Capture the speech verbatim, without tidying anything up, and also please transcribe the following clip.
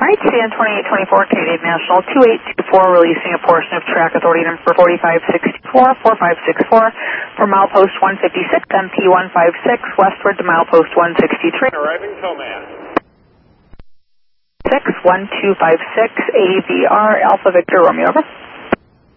right, C N twenty-eight twenty-four, Canadian National two eight two four, releasing a portion of track authority number forty-five sixty-four, forty-five sixty-four for milepost one fifty-six, M P one fifty-six, westward to milepost one sixty-three. Arriving command. six one two five six, A V R, Alpha Victor Romeo, over.